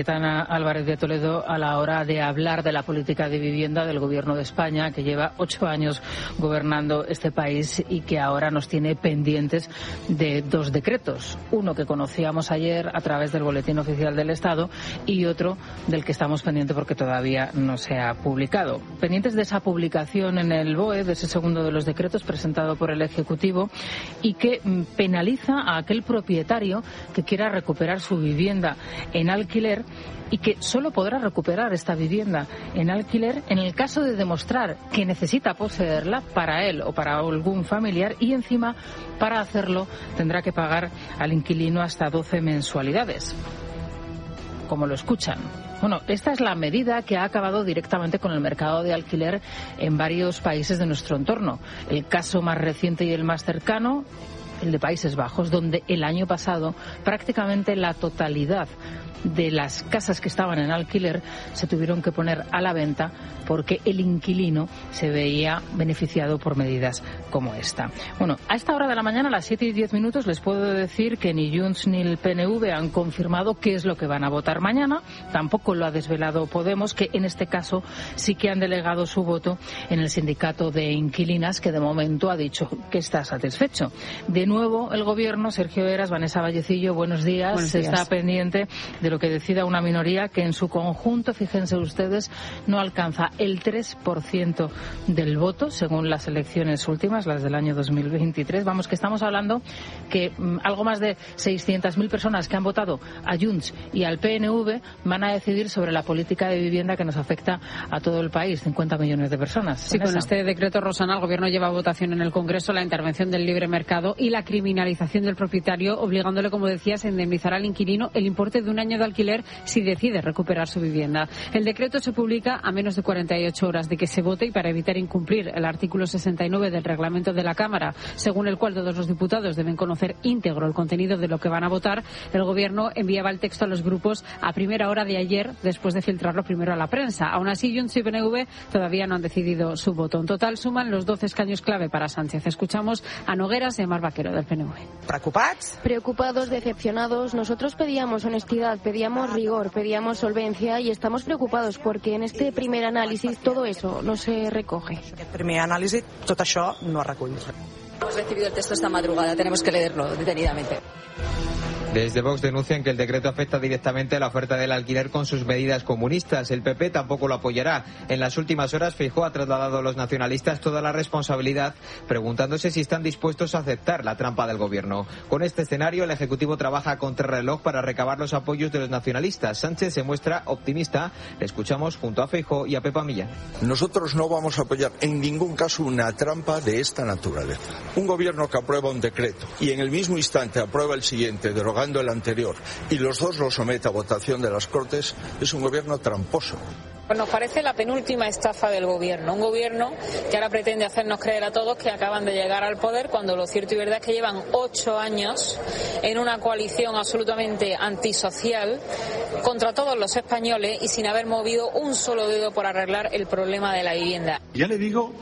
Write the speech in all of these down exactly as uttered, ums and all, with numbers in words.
Cayetana Álvarez de Toledo a la hora de hablar de la política de vivienda del Gobierno de España, que lleva ocho años gobernando este país y que ahora nos tiene pendientes de dos decretos. Uno que conocíamos ayer a través del Boletín Oficial del Estado y otro del que estamos pendientes porque todavía no se ha publicado. Pendientes de esa publicación en el B O E, de ese segundo de los decretos presentado por el Ejecutivo y que penaliza a aquel propietario que quiera recuperar su vivienda en alquiler y que solo podrá recuperar esta vivienda en alquiler en el caso de demostrar que necesita poseerla para él o para algún familiar y encima para hacerlo tendrá que pagar al inquilino hasta doce mensualidades. Como lo escuchan. Bueno, esta es la medida que ha acabado directamente con el mercado de alquiler en varios países de nuestro entorno. El caso más reciente y el más cercano, el de Países Bajos, donde el año pasado prácticamente la totalidad de las casas que estaban en alquiler se tuvieron que poner a la venta porque el inquilino se veía beneficiado por medidas como esta. Bueno, a esta hora de la mañana, a las siete y diez minutos, les puedo decir que ni Junts ni el P N V han confirmado qué es lo que van a votar mañana. Tampoco lo ha desvelado Podemos, que en este caso sí que han delegado su voto en el sindicato de inquilinas, que de momento ha dicho que está satisfecho. De nuevo, el Gobierno, Sergio Eras, Vanessa Vallecillo, buenos días. Buenos días. Está pendiente de lo que decida una minoría que en su conjunto, fíjense ustedes, no alcanza el tres por ciento del voto, según las elecciones últimas, las del año dos mil veintitrés. Vamos, que estamos hablando que mm, algo más de seiscientas mil personas que han votado a Junts y al P N V van a decidir sobre la política de vivienda que nos afecta a todo el país, cincuenta millones de personas. Sí, con este decreto, Rosana, el Gobierno lleva a votación en el Congreso la intervención del libre mercado y la criminalización del propietario, obligándole, como decías, a indemnizar al inquilino el importe de un año de alquiler si decide recuperar su vivienda. El decreto se publica a menos de cuarenta y ocho horas de que se vote y para evitar incumplir el artículo sesenta y nueve del reglamento de la Cámara, según el cual todos los diputados deben conocer íntegro el contenido de lo que van a votar. El Gobierno enviaba el texto a los grupos a primera hora de ayer, después de filtrarlo primero a la prensa. Aún así, Junts y P N V todavía no han decidido su voto. En total suman los doce escaños clave para Sánchez. Escuchamos a Nogueras y a Mar Vaquero del P N V. ¿Preocupados? Preocupados, decepcionados. Nosotros pedíamos honestidad, pedíamos rigor, pedíamos solvencia y estamos preocupados porque en este primer análisis todo eso no se recoge. En aquest primer anàlisi tot això no es recull. Hemos recibido el texto esta madrugada, tenemos que leerlo detenidamente. Desde Vox denuncian que el decreto afecta directamente a la oferta del alquiler con sus medidas comunistas. El P P tampoco lo apoyará. En las últimas horas, Feijóo ha trasladado a los nacionalistas toda la responsabilidad, preguntándose si están dispuestos a aceptar la trampa del Gobierno. Con este escenario, el Ejecutivo trabaja a contrarreloj para recabar los apoyos de los nacionalistas. Sánchez se muestra optimista. Le escuchamos junto a Feijóo y a Pepa Millán. Nosotros no vamos a apoyar en ningún caso una trampa de esta naturaleza. Un Gobierno que aprueba un decreto y en el mismo instante aprueba el siguiente, derogando el anterior, y los dos lo somete a votación de las Cortes, es un Gobierno tramposo. Nos parece la penúltima estafa del Gobierno, un Gobierno que ahora pretende hacernos creer a todos que acaban de llegar al poder, cuando lo cierto y verdad es que llevan ocho años en una coalición absolutamente antisocial contra todos los españoles y sin haber movido un solo dedo por arreglar el problema de la vivienda. Ya le digo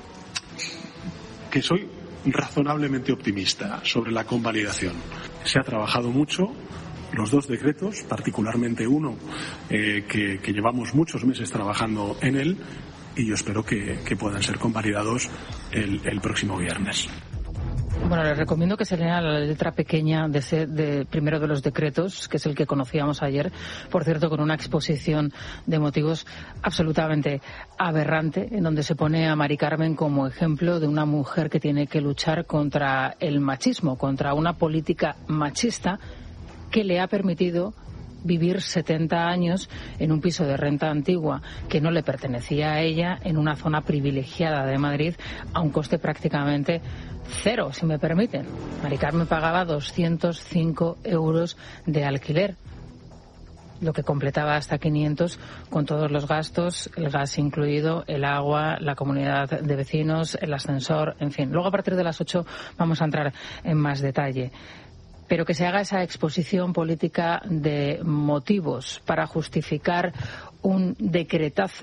que soy razonablemente optimista sobre la convalidación. Se ha trabajado mucho, los dos decretos, particularmente uno eh, que, que llevamos muchos meses trabajando en él, y yo espero que, que puedan ser convalidados el, el próximo viernes. Bueno, les recomiendo que se lean la letra pequeña de ese de primero de los decretos, que es el que conocíamos ayer, por cierto, con una exposición de motivos absolutamente aberrante, en donde se pone a Mari Carmen como ejemplo de una mujer que tiene que luchar contra el machismo, contra una política machista que le ha permitido vivir setenta años en un piso de renta antigua que no le pertenecía a ella, en una zona privilegiada de Madrid, a un coste prácticamente cero, si me permiten. Mari Carmen pagaba doscientos cinco euros de alquiler, lo que completaba hasta quinientos con todos los gastos, el gas incluido, el agua, la comunidad de vecinos, el ascensor, en fin. Luego, a partir de las ocho, vamos a entrar en más detalle. Pero que se haga esa exposición política de motivos para justificar un decretazo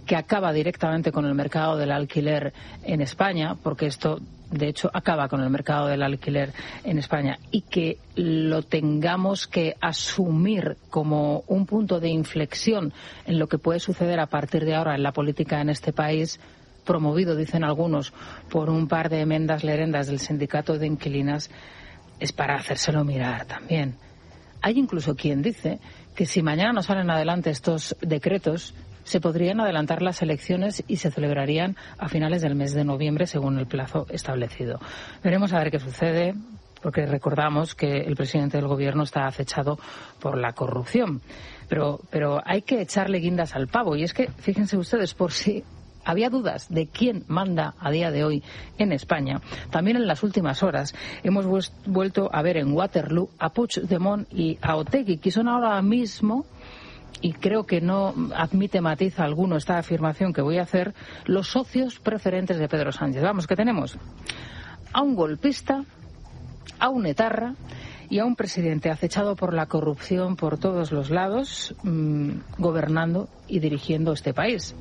que acaba directamente con el mercado del alquiler en España, porque esto de hecho acaba con el mercado del alquiler en España, y que lo tengamos que asumir como un punto de inflexión en lo que puede suceder a partir de ahora en la política en este país, promovido, dicen algunos, por un par de enmiendas lerendas del sindicato de inquilinas, es para hacérselo mirar también. Hay incluso quien dice que si mañana no salen adelante estos decretos, se podrían adelantar las elecciones y se celebrarían a finales del mes de noviembre, según el plazo establecido. Veremos a ver qué sucede, porque recordamos que el presidente del Gobierno está acechado por la corrupción. Pero, pero hay que echarle guindas al pavo. Y es que, fíjense ustedes, por si había dudas de quién manda a día de hoy en España, también en las últimas horas hemos vuelto a ver en Waterloo a Puigdemont y a Otegi, que son ahora mismo, y creo que no admite matiz alguno esta afirmación que voy a hacer, los socios preferentes de Pedro Sánchez. Vamos, que tenemos a un golpista, a un etarra y a un presidente acechado por la corrupción por todos los lados, mmm, gobernando y dirigiendo este país.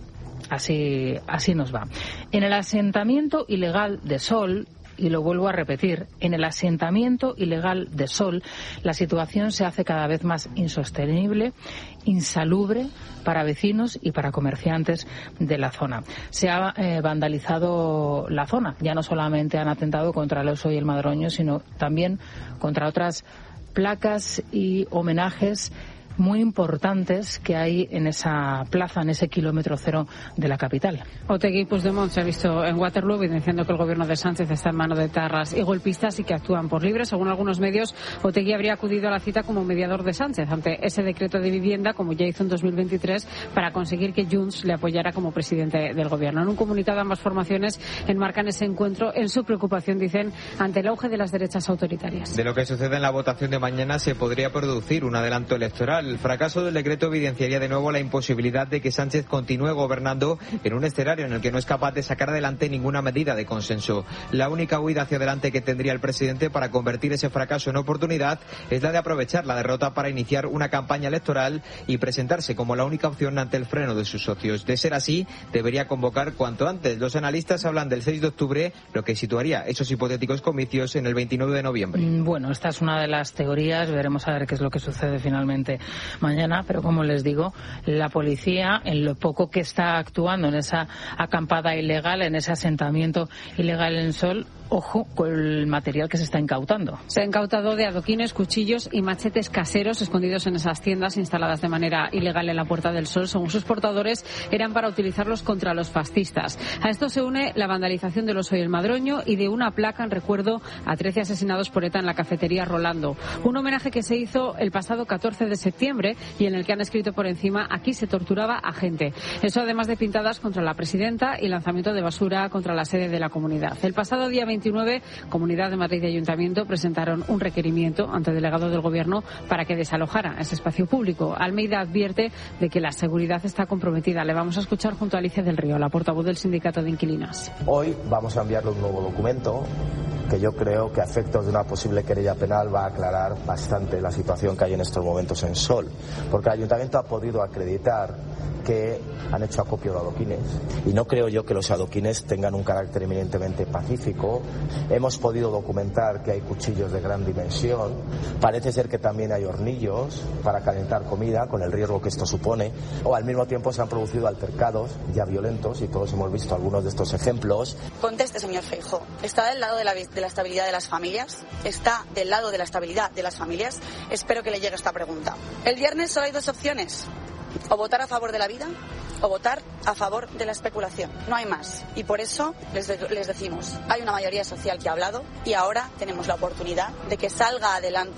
Así, así nos va. En el asentamiento ilegal de Sol, y lo vuelvo a repetir, en el asentamiento ilegal de Sol, la situación se hace cada vez más insostenible, insalubre para vecinos y para comerciantes de la zona. Se ha eh, vandalizado la zona. Ya no solamente han atentado contra el Oso y el Madroño, sino también contra otras placas y homenajes muy importantes que hay en esa plaza, en ese kilómetro cero de la capital. Otegi y Puigdemont se ha visto en Waterloo evidenciando que el gobierno de Sánchez está en manos de etarras y golpistas y que actúan por libre. Según algunos medios, Otegi habría acudido a la cita como mediador de Sánchez ante ese decreto de vivienda, como ya hizo en dos mil veintitrés, para conseguir que Junts le apoyara como presidente del gobierno. En un comunicado, ambas formaciones enmarcan ese encuentro en su preocupación, dicen, ante el auge de las derechas autoritarias. De lo que sucede en la votación de mañana se podría producir un adelanto electoral. El fracaso del decreto evidenciaría de nuevo la imposibilidad de que Sánchez continúe gobernando en un escenario en el que no es capaz de sacar adelante ninguna medida de consenso. La única huida hacia adelante que tendría el presidente para convertir ese fracaso en oportunidad es la de aprovechar la derrota para iniciar una campaña electoral y presentarse como la única opción ante el freno de sus socios. De ser así, debería convocar cuanto antes. Los analistas hablan del seis de octubre, lo que situaría esos hipotéticos comicios en el veintinueve de noviembre. Bueno, esta es una de las teorías. Veremos a ver qué es lo que sucede finalmente mañana, pero como les digo, la policía, en lo poco que está actuando en esa acampada ilegal, en ese asentamiento ilegal en Sol, ojo con el material que se está incautando. Se ha incautado de adoquines, cuchillos y machetes caseros escondidos en esas tiendas instaladas de manera ilegal en la Puerta del Sol. Según sus portadores, eran para utilizarlos contra los fascistas. A esto se une la vandalización del Oso y el Madroño y de una placa en recuerdo a trece asesinados por ETA en la cafetería Rolando. Un homenaje que se hizo el pasado catorce de septiembre y en el que han escrito por encima: aquí se torturaba a gente. Eso además de pintadas contra la presidenta y lanzamiento de basura contra la sede de la comunidad. El pasado día veintinueve, Comunidad de Madrid y Ayuntamiento presentaron un requerimiento ante el delegado del Gobierno para que desalojara ese espacio público. Almeida advierte de que la seguridad está comprometida. Le vamos a escuchar junto a Alicia del Río, la portavoz del Sindicato de Inquilinas. Hoy vamos a enviarle un nuevo documento que yo creo que a efectos de una posible querella penal va a aclarar bastante la situación que hay en estos momentos en Sol, porque el Ayuntamiento ha podido acreditar que han hecho acopio de adoquines y no creo yo que los adoquines tengan un carácter eminentemente pacífico. Hemos podido documentar que hay cuchillos de gran dimensión, parece ser que también hay hornillos para calentar comida, con el riesgo que esto supone, o al mismo tiempo se han producido altercados ya violentos y todos hemos visto algunos de estos ejemplos. Conteste, señor Feijóo, ¿está del lado de la, de la estabilidad de las familias? ¿Está del lado de la estabilidad de las familias? Espero que le llegue esta pregunta. El viernes solo hay dos opciones: o votar a favor de la vida o votar a favor de la especulación. No hay más. Y por eso les, de, les decimos, hay una mayoría social que ha hablado y ahora tenemos la oportunidad de que salga adelante.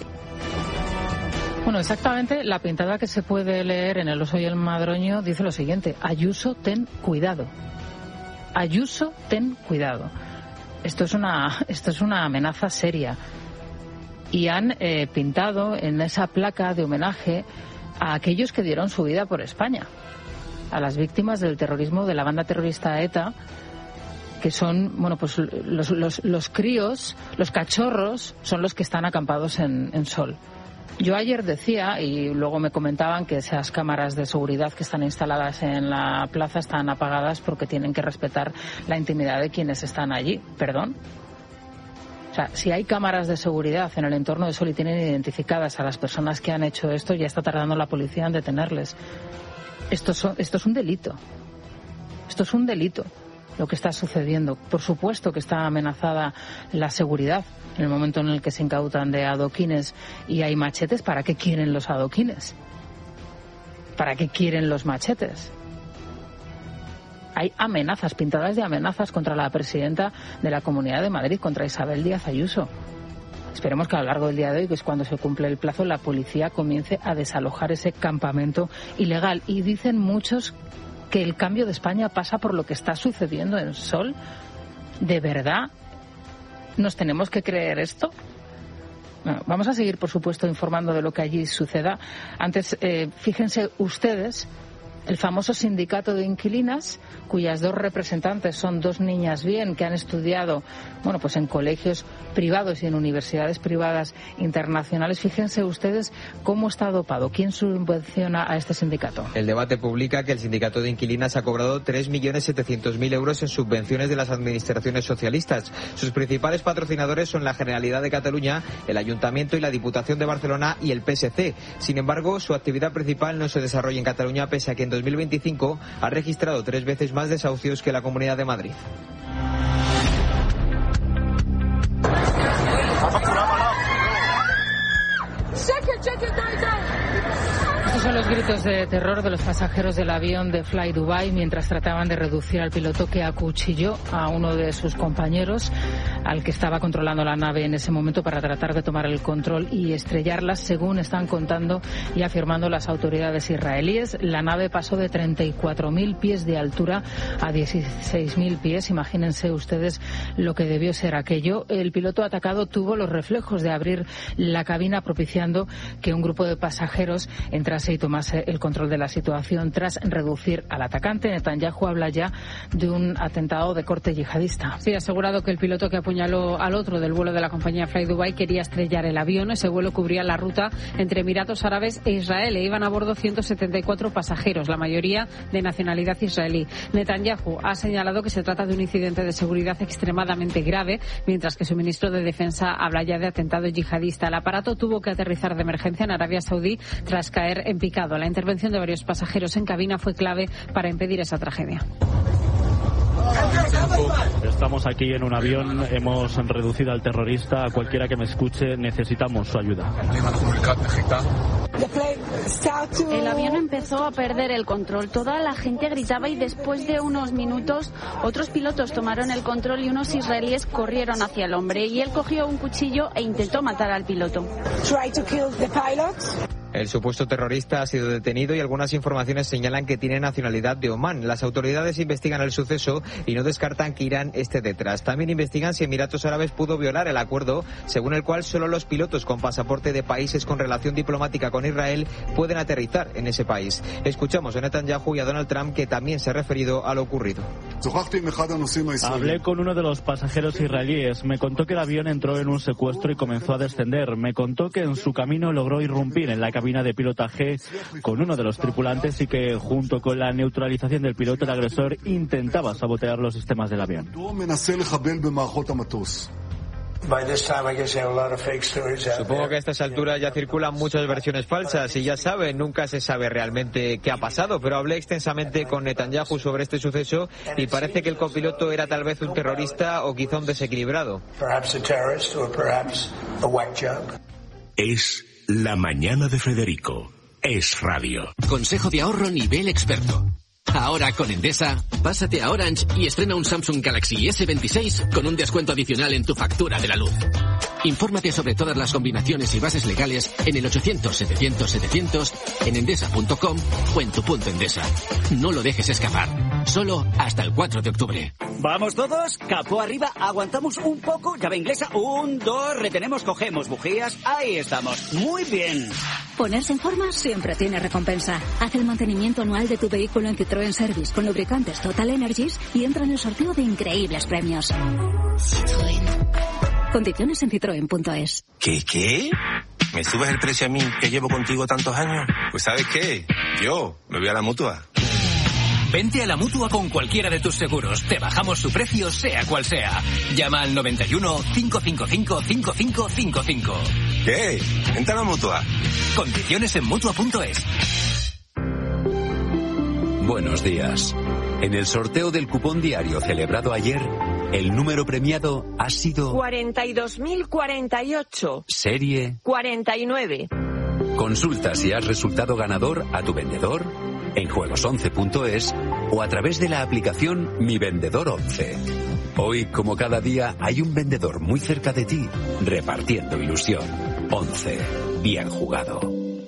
Bueno, exactamente la pintada que se puede leer en El Oso y el Madroño dice lo siguiente: Ayuso, ten cuidado. Ayuso, ten cuidado. Esto es una, esto es una amenaza seria. Y han eh, pintado en esa placa de homenaje a aquellos que dieron su vida por España, a las víctimas del terrorismo de la banda terrorista ETA, que son, bueno, pues los, los, los críos, los cachorros, son los que están acampados en, en Sol. Yo ayer decía, y luego me comentaban que esas cámaras de seguridad que están instaladas en la plaza están apagadas porque tienen que respetar la intimidad de quienes están allí. ¿Perdón? O sea, si hay cámaras de seguridad en el entorno de Sol y tienen identificadas a las personas que han hecho esto, ya está tardando la policía en detenerles. Esto, son, esto es un delito. Esto es un delito, lo que está sucediendo. Por supuesto que está amenazada la seguridad en el momento en el que se incautan de adoquines y hay machetes. ¿Para qué quieren los adoquines? ¿Para qué quieren los machetes? Hay amenazas, pintadas de amenazas contra la presidenta de la Comunidad de Madrid, contra Isabel Díaz Ayuso. Esperemos que a lo largo del día de hoy, que es cuando se cumple el plazo, la policía comience a desalojar ese campamento ilegal. Y dicen muchos que el cambio de España pasa por lo que está sucediendo en Sol. ¿De verdad nos tenemos que creer esto? Bueno, vamos a seguir, por supuesto, informando de lo que allí suceda. Antes, eh, fíjense ustedes, el famoso sindicato de inquilinas, cuyas dos representantes son dos niñas bien que han estudiado, bueno, pues en colegios privados y en universidades privadas internacionales. Fíjense ustedes cómo está dopado. ¿Quién subvenciona a este sindicato? El Debate publica que el sindicato de inquilinas ha cobrado tres millones setecientos mil euros en subvenciones de las administraciones socialistas. Sus principales patrocinadores son la Generalidad de Cataluña, el Ayuntamiento y la Diputación de Barcelona y el P S C. Sin embargo, su actividad principal no se desarrolla en Cataluña, pese a que en dos mil veinticinco ha registrado tres veces más desahucios que la Comunidad de Madrid. Estos son los gritos de terror de los pasajeros del avión de Fly Dubai mientras trataban de reducir al piloto que acuchilló a uno de sus compañeros, al que estaba controlando la nave en ese momento, para tratar de tomar el control y estrellarla, según están contando y afirmando las autoridades israelíes. La nave pasó de treinta y cuatro mil pies de altura a dieciséis mil pies. Imagínense ustedes lo que debió ser aquello. El piloto atacado tuvo los reflejos de abrir la cabina, propiciando que un grupo de pasajeros entrase y tomase el control de la situación. Tras reducir al atacante, Netanyahu habla ya de un atentado de corte yihadista. Sí, ha asegurado que el piloto que apuñaló al otro del vuelo de la compañía Fly Dubai quería estrellar el avión. Ese vuelo cubría la ruta entre Emiratos Árabes e Israel e iban a bordo ciento setenta y cuatro pasajeros, la mayoría de nacionalidad israelí. Netanyahu ha señalado que se trata de un incidente de seguridad extremadamente grave, mientras que su ministro de Defensa habla ya de atentado yihadista. El aparato tuvo que aterrizar de emergencia en Arabia Saudí tras caer en picado. La intervención de varios pasajeros en cabina fue clave para impedir esa tragedia. Estamos aquí en un avión, hemos reducido al terrorista. A cualquiera que me escuche, necesitamos su ayuda. El avión empezó a perder el control. Toda la gente gritaba y después de unos minutos otros pilotos tomaron el control y unos israelíes corrieron hacia el hombre y él cogió un cuchillo e intentó matar al piloto. El supuesto terrorista ha sido detenido y algunas informaciones señalan que tiene nacionalidad de Omán. Las autoridades investigan el suceso y no descartan que Irán esté detrás. También investigan si Emiratos Árabes pudo violar el acuerdo según el cual solo los pilotos con pasaporte de países con relación diplomática con Israel pueden aterrizar en ese país. Escuchamos a Netanyahu y a Donald Trump, que también se ha referido a lo ocurrido. Hablé con uno de los pasajeros israelíes. Me contó que el avión entró en un secuestro y comenzó a descender. Me contó que en su camino logró irrumpir en la cabina de pilotaje con uno de los tripulantes y que junto con la neutralización del piloto, el agresor intentaba sabotear los sistemas del avión. Supongo que a estas alturas ya circulan muchas versiones falsas y ya saben, nunca se sabe realmente qué ha pasado, pero hablé extensamente con Netanyahu sobre este suceso y parece que el copiloto era tal vez un terrorista o quizá un desequilibrado. Es La Mañana de Federico. Es radio. Consejo de ahorro nivel experto. Ahora con Endesa, pásate a Orange y estrena un Samsung Galaxy ese veintiséis con un descuento adicional en tu factura de la luz. Infórmate sobre todas las combinaciones y bases legales en el ochocientos setecientos setecientos, en endesa punto com o en tu punto Endesa. No lo dejes escapar. Solo hasta el cuatro de octubre. ¿Vamos todos? Capó arriba, aguantamos un poco, llave inglesa, un, dos, retenemos, cogemos bujías, ahí estamos. Muy bien. Ponerse en forma siempre tiene recompensa. Haz el mantenimiento anual de tu vehículo en Citroën Service con lubricantes Total Energies y entra en el sorteo de increíbles premios. Citroën. Condiciones en citroen punto es. ¿Qué, qué? ¿Me subes el precio a mí, que llevo contigo tantos años? Pues ¿sabes qué? Yo me voy a la Mutua. Vente a la Mutua con cualquiera de tus seguros. Te bajamos su precio, sea cual sea. Llama al noventa y uno, cinco cinco cinco, cinco cinco cinco cinco. ¿Qué? Vente a la Mutua. Condiciones en Mutua punto es. Buenos días. En el sorteo del cupón diario celebrado ayer, el número premiado ha sido cuarenta y dos mil cuarenta y ocho. Serie cuarenta y nueve. Consulta si has resultado ganador a tu vendedor en juegos once punto es o a través de la aplicación Mi Vendedor once. Hoy, como cada día, hay un vendedor muy cerca de ti repartiendo ilusión. once. Bien jugado.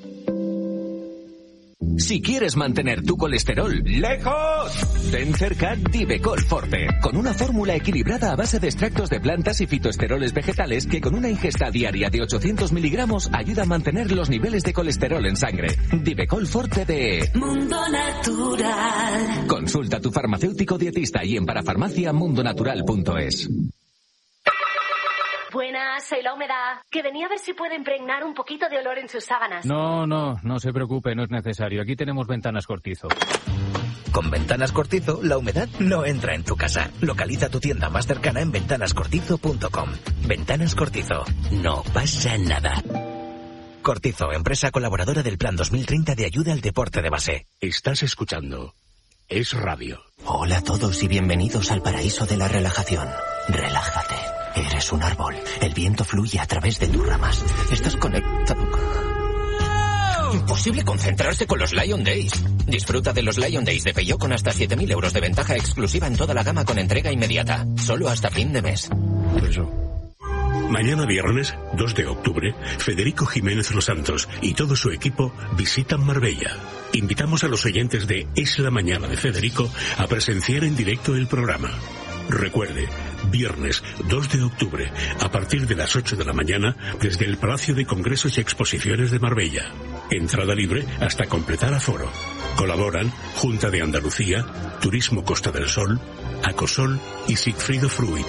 Si quieres mantener tu colesterol lejos, ten cerca Divecol Forte, con una fórmula equilibrada a base de extractos de plantas y fitoesteroles vegetales que con una ingesta diaria de ochocientos miligramos ayuda a mantener los niveles de colesterol en sangre. Divecol Forte de Mundo Natural. Consulta a tu farmacéutico dietista y en parafarmacia mundonatural punto es. Buenas, soy la humedad, que venía a ver si puede impregnar un poquito de olor en sus sábanas. No, no, no se preocupe, no es necesario. Aquí tenemos Ventanas Cortizo. Con Ventanas Cortizo, la humedad no entra en tu casa. Localiza tu tienda más cercana en ventanas cortizo punto com. Ventanas Cortizo. No pasa nada. Cortizo, empresa colaboradora del Plan dos mil treinta de ayuda al deporte de base. Estás escuchando Es Radio. Hola a todos y bienvenidos al paraíso de la relajación. Relájate. Eres un árbol. El viento fluye a través de tus ramas. Estás conectado. Imposible concentrarse con los Lion Days. Disfruta de los Lion Days de Peugeot con hasta siete mil euros de ventaja exclusiva en toda la gama con entrega inmediata. Solo hasta fin de mes. Eso. Mañana viernes, dos de octubre, Federico Jiménez Los Santos y todo su equipo visitan Marbella. Invitamos a los oyentes de Es la Mañana de Federico a presenciar en directo el programa. Recuerde, viernes dos de octubre, a partir de las ocho de la mañana, desde el Palacio de Congresos y Exposiciones de Marbella. Entrada libre hasta completar aforo. Colaboran Junta de Andalucía, Turismo Costa del Sol, Acosol y Sigfrido Fruit.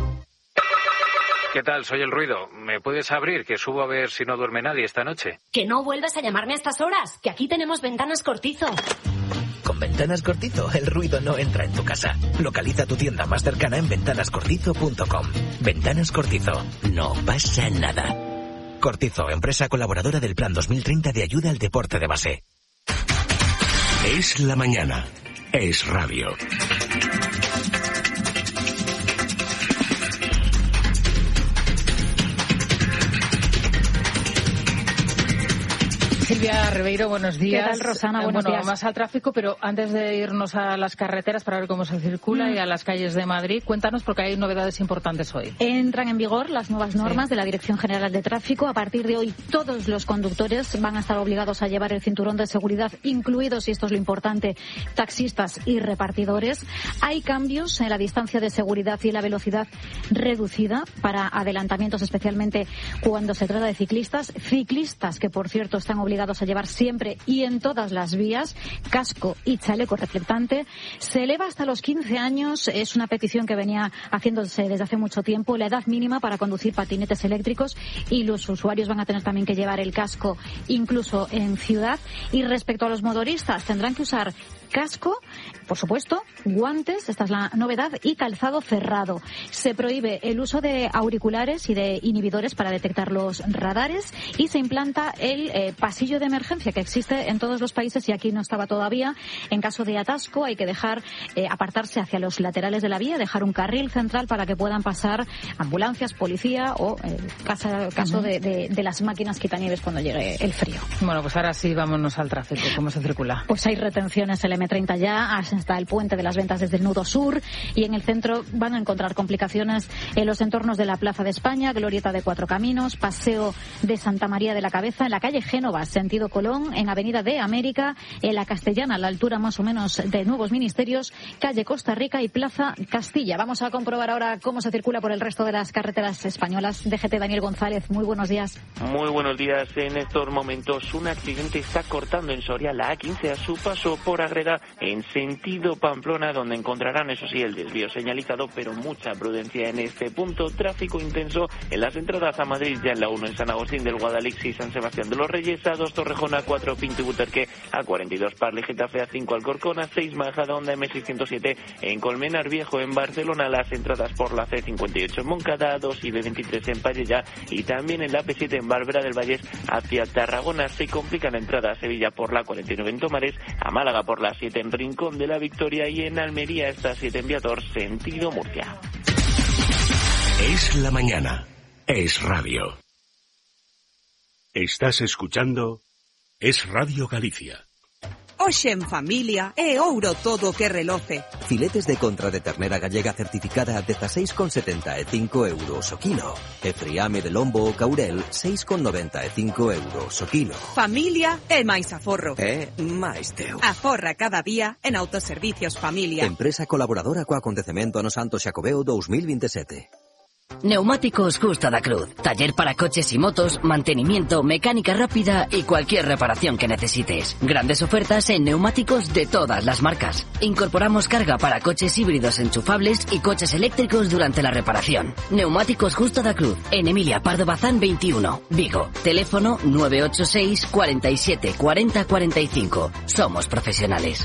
¿Qué tal? Soy El Ruido. ¿Me puedes abrir? Que subo a ver si no duerme nadie esta noche. Que no vuelvas a llamarme a estas horas, que aquí tenemos Ventanas Cortizo. Con Ventanas Cortizo, el ruido no entra en tu casa. Localiza tu tienda más cercana en ventanas cortizo punto com. Ventanas Cortizo. No pasa nada. Cortizo, empresa colaboradora del Plan dos mil treinta de ayuda al deporte de base. Es la mañana. Es Radio. Silvia Ribeiro, buenos días. ¿Qué tal, Rosana? Buenos bueno, días. más al tráfico, pero antes de irnos a las carreteras para ver cómo se circula mm. y a las calles de Madrid, cuéntanos porque hay novedades importantes hoy. Entran en vigor las nuevas normas sí. de la Dirección General de Tráfico. A partir de hoy, todos los conductores van a estar obligados a llevar el cinturón de seguridad, incluidos, y esto es lo importante, taxistas y repartidores. Hay cambios en la distancia de seguridad y la velocidad reducida para adelantamientos, especialmente cuando se trata de ciclistas. Ciclistas que, por cierto, están obligados a llevar siempre y en todas las vías casco y chaleco reflectante. Se eleva hasta los quince años, es una petición que venía haciéndose desde hace mucho tiempo, la edad mínima para conducir patinetes eléctricos, y los usuarios van a tener también que llevar el casco incluso en ciudad. Y respecto a los motoristas, tendrán que usar casco, por supuesto, guantes, esta es la novedad, y calzado cerrado. Se prohíbe el uso de auriculares y de inhibidores para detectar los radares, y se implanta el eh, pasillo de emergencia que existe en todos los países y aquí no estaba todavía. En caso de atasco hay que dejar eh, apartarse hacia los laterales de la vía, dejar un carril central para que puedan pasar ambulancias, policía o eh, caso, caso uh-huh. de, de, de las máquinas quitanieves cuando llegue el frío. Bueno, pues ahora sí, vámonos al tráfico. ¿Cómo se circula? Pues hay retenciones en el eme treinta ya, hasta el puente de las Ventas desde el nudo sur, y en el centro van a encontrar complicaciones en los entornos de la Plaza de España, Glorieta de Cuatro Caminos, Paseo de Santa María de la Cabeza, en la calle Génovas, sentido Colón, en Avenida de América, en la Castellana, a la altura más o menos de Nuevos Ministerios, calle Costa Rica y Plaza Castilla. Vamos a comprobar ahora cómo se circula por el resto de las carreteras españolas. D G T Daniel González, muy buenos días. Muy buenos días. En estos momentos un accidente está cortando en Soria la A quince a su paso por Agreda en sentido Pamplona, donde encontrarán, eso sí, el desvío señalizado, pero mucha prudencia en este punto. Tráfico intenso en las entradas a Madrid, ya en la uno en San Agustín del Guadalix y San Sebastián de los Reyes, A dos Torrejón, A cuatro Pinto y Butarque, A cuarenta y dos Parle Getafe, A cinco Alcorcón, A seis Majada Honda, M seiscientos siete en Colmenar Viejo en Barcelona, las entradas por la C cincuenta y ocho en Moncada, A dos y B veintitrés en Pallejà, y también en la P siete en Barbera del Valles hacia Tarragona. Se complica la entrada a Sevilla por la cuarenta y nueve en Tomares, a Málaga por la siete en Rincón de la Victoria y en Almería esta siete en Viator sentido Murcia. Es la mañana. Es radio. Estás escuchando Es Radio Galicia. Hoxe en familia é ouro todo que reloce. Filetes de contra de ternera gallega certificada a dezasseis con setenta e cinco euros o quilo. E friame de lombo ou caurel, seis con noventa e cinco euros o quilo. Familia é máis aforro. É máis teu. Aforra cada día en Autoservicios Familia. Empresa colaboradora co acontecemento no Santo Xacobeo dos mil veintisiete. Neumáticos Justa da Cruz. Taller para coches y motos, mantenimiento, mecánica rápida y cualquier reparación que necesites. Grandes ofertas en neumáticos de todas las marcas. Incorporamos carga para coches híbridos enchufables y coches eléctricos durante la reparación. Neumáticos Justa da Cruz. En Emilia Pardo Bazán veintiuno, Vigo. Teléfono nueve ocho seis, cuarenta y siete, cuarenta, cuarenta y cinco. Somos profesionales.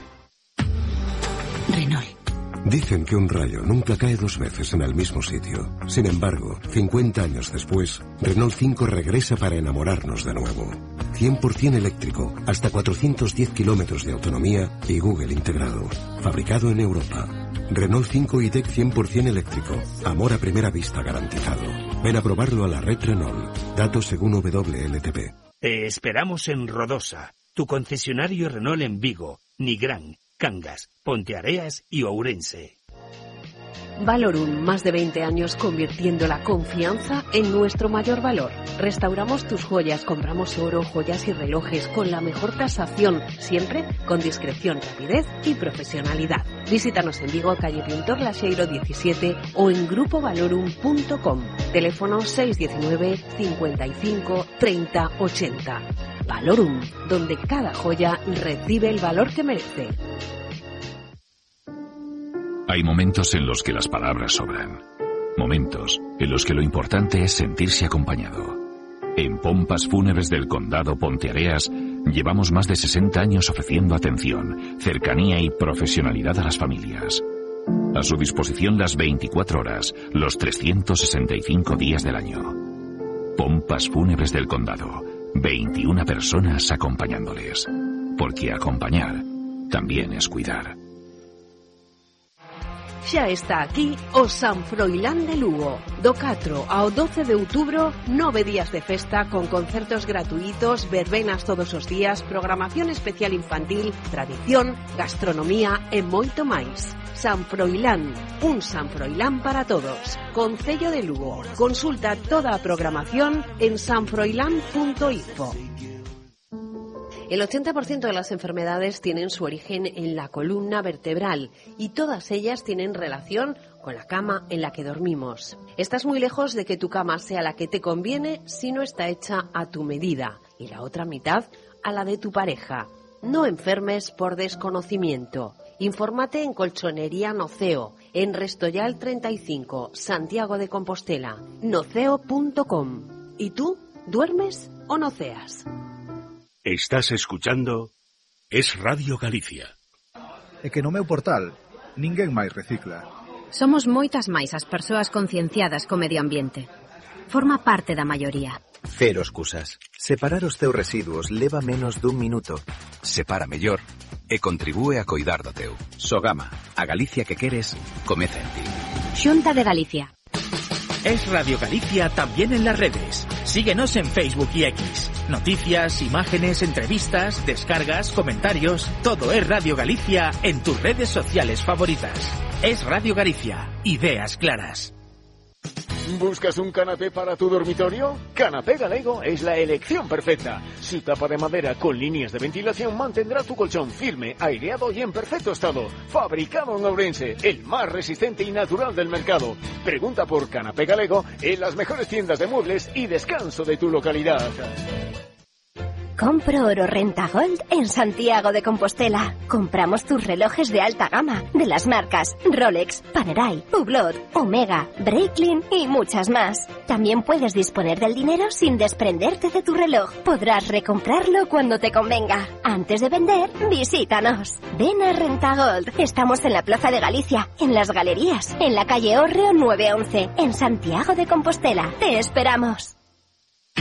Renault. Dicen que un rayo nunca cae dos veces en el mismo sitio. Sin embargo, cincuenta años después, Renault cinco regresa para enamorarnos de nuevo. cien por ciento eléctrico, hasta cuatrocientos diez kilómetros de autonomía y Google integrado. Fabricado en Europa. Renault cinco i-Tech cien por ciento eléctrico. Amor a primera vista garantizado. Ven a probarlo a la red Renault. Datos según W L T P. Te esperamos en Rodosa, tu concesionario Renault en Vigo, Nigrán, Cangas, Ponteareas y Ourense. Valorum, más de veinte años convirtiendo la confianza en nuestro mayor valor. Restauramos tus joyas, compramos oro, joyas y relojes con la mejor tasación, siempre con discreción, rapidez y profesionalidad. Visítanos en Vigo, calle Pintor Laxeiro diecisiete o en grupo valorum punto com. Teléfono seis uno nueve, cincuenta y cinco, treinta, ochenta. Valorum, donde cada joya recibe el valor que merece. Hay momentos en los que las palabras sobran. Momentos en los que lo importante es sentirse acompañado. En Pompas Fúnebres del Condado Ponteareas llevamos más de sesenta años ofreciendo atención, cercanía y profesionalidad a las familias. A su disposición las veinticuatro horas, los trescientos sesenta y cinco días del año. Pompas Fúnebres del Condado. veintiuna personas acompañándoles. Porque acompañar también es cuidar. Xa está aquí o San Froilán de Lugo. Do catro ao doce de outubro, nove días de festa con concertos gratuitos, verbenas todos os días, programación especial infantil, tradición, gastronomía e moito máis. San Froilán, un San Froilán para todos. Concello de Lugo. Consulta toda a programación en sanfroilán punto info. El ochenta por ciento de las enfermedades tienen su origen en la columna vertebral y todas ellas tienen relación con la cama en la que dormimos. Estás muy lejos de que tu cama sea la que te conviene si no está hecha a tu medida y la otra mitad a la de tu pareja. No enfermes por desconocimiento. Infórmate en Colchonería Noceo, en Restoyal treinta y cinco, Santiago de Compostela, noceo punto com. ¿Y tú? ¿Duermes o noceas? Estás escuchando Es Radio Galicia. É que no meu portal ninguén máis recicla. Somos moitas máis as persoas concienciadas co medio ambiente. Forma parte da maioría. Cero excusas. Separar os teus residuos leva menos dun minuto. Separa mellor e contribúe a coidar do teu. Sogama, a Galicia que queres, comeza en ti. Xunta de Galicia. Es Radio Galicia también en las redes. Síguenos en Facebook y X. Noticias, imágenes, entrevistas, descargas, comentarios. Todo es Radio Galicia en tus redes sociales favoritas. Es Radio Galicia. Ideas claras. ¿Buscas un canapé para tu dormitorio? Canapé Galego es la elección perfecta. Su tapa de madera con líneas de ventilación mantendrá tu colchón firme, aireado y en perfecto estado. Fabricado en Ourense, el más resistente y natural del mercado. Pregunta por Canapé Galego en las mejores tiendas de muebles y descanso de tu localidad. Compro Oro Renta Gold en Santiago de Compostela. Compramos tus relojes de alta gama, de las marcas Rolex, Panerai, Hublot, Omega, Breitling y muchas más. También puedes disponer del dinero sin desprenderte de tu reloj. Podrás recomprarlo cuando te convenga. Antes de vender, visítanos. Ven a Renta Gold. Estamos en la Plaza de Galicia, en las Galerías, en la calle Hórreo nueve once, en Santiago de Compostela. Te esperamos.